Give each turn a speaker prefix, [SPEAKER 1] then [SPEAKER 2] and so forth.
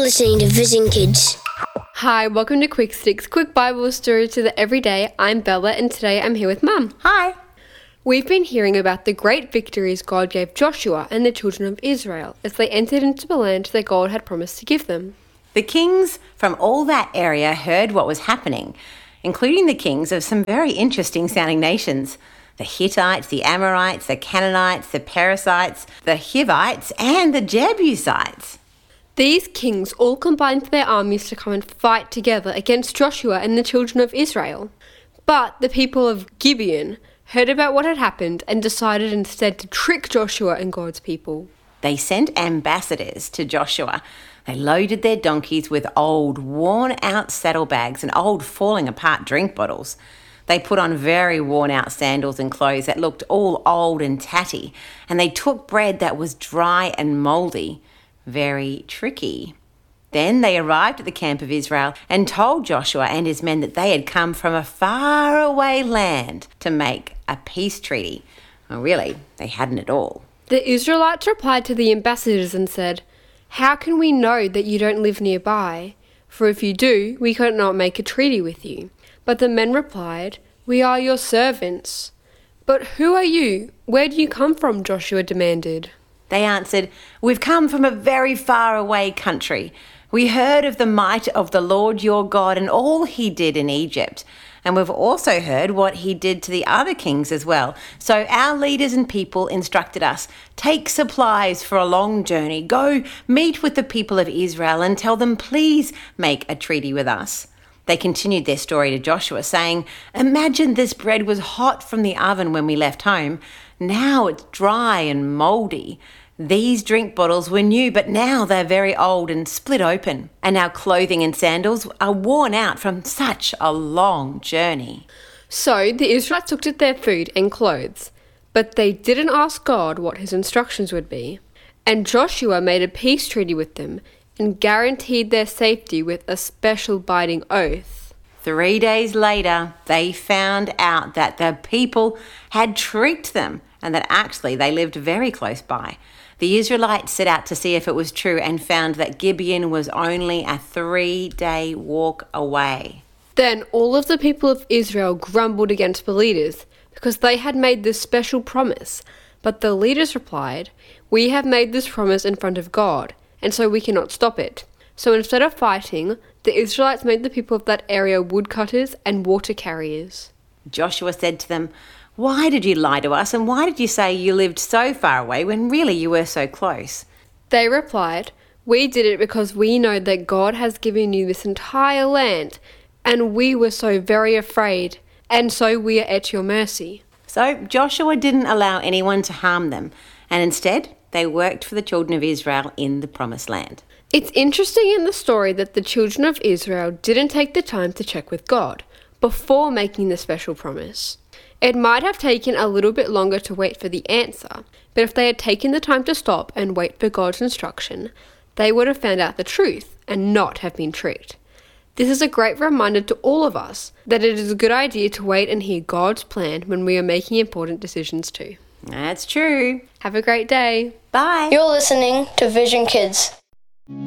[SPEAKER 1] listening to Vision Kids.
[SPEAKER 2] Hi, welcome to Quick Sticks, quick Bible story to the everyday. I'm Bella and today I'm here with Mum.
[SPEAKER 3] Hi.
[SPEAKER 2] We've been hearing about the great victories God gave Joshua and the children of Israel as they entered into the land that God had promised to give them.
[SPEAKER 3] The kings from all that area heard what was happening, including the kings of some very interesting sounding nations. The Hittites, the Amorites, the Canaanites, the Perizzites, the Hivites, and the Jebusites.
[SPEAKER 2] These kings all combined their armies to come and fight together against Joshua and the children of Israel. But the people of Gibeon heard about what had happened and decided instead to trick Joshua and God's people.
[SPEAKER 3] They sent ambassadors to Joshua. They loaded their donkeys with old, worn-out saddlebags and old, falling-apart drink bottles. They put on very worn-out sandals and clothes that looked all old and tatty, and they took bread that was dry and mouldy. Very tricky. Then they arrived at the camp of Israel and told Joshua and his men that they had come from a faraway land to make a peace treaty. Well, really, they hadn't at all.
[SPEAKER 2] The Israelites replied to the ambassadors and said, "How can we know that you don't live nearby? For if you do, we could not make a treaty with you." But the men replied, "We are your servants." "But who are you? Where do you come from?" Joshua demanded.
[SPEAKER 3] They answered, "We've come from a very far away country. We heard of the might of the Lord your God and all he did in Egypt. And we've also heard what he did to the other kings as well. So our leaders and people instructed us, take supplies for a long journey, go meet with the people of Israel and tell them, please make a treaty with us." They continued their story to Joshua, saying, "Imagine this bread was hot from the oven when we left home. Now it's dry and mouldy. These drink bottles were new, but now they're very old and split open. And our clothing and sandals are worn out from such a long journey."
[SPEAKER 2] So the Israelites looked at their food and clothes, but they didn't ask God what his instructions would be. And Joshua made a peace treaty with them and guaranteed their safety with a special binding oath.
[SPEAKER 3] 3 days later, they found out that the people had tricked them and that actually they lived very close by. The Israelites set out to see if it was true and found that Gibeon was only a 3-day walk away.
[SPEAKER 2] Then all of the people of Israel grumbled against the leaders because they had made this special promise. But the leaders replied, "We have made this promise in front of God, and so we cannot stop it." So instead of fighting, the Israelites made the people of that area woodcutters and water carriers.
[SPEAKER 3] Joshua said to them, "Why did you lie to us, and why did you say you lived so far away when really you were so close?"
[SPEAKER 2] They replied, "We did it because we know that God has given you this entire land, and we were so very afraid, and so we are at your mercy."
[SPEAKER 3] So Joshua didn't allow anyone to harm them, and instead they worked for the children of Israel in the promised land.
[SPEAKER 2] It's interesting in the story that the children of Israel didn't take the time to check with God before making the special promise. It might have taken a little bit longer to wait for the answer, but if they had taken the time to stop and wait for God's instruction, they would have found out the truth and not have been tricked. This is a great reminder to all of us that it is a good idea to wait and hear God's plan when we are making important decisions too.
[SPEAKER 3] That's true.
[SPEAKER 2] Have a great day.
[SPEAKER 3] Bye.
[SPEAKER 1] You're listening to Vision Kids.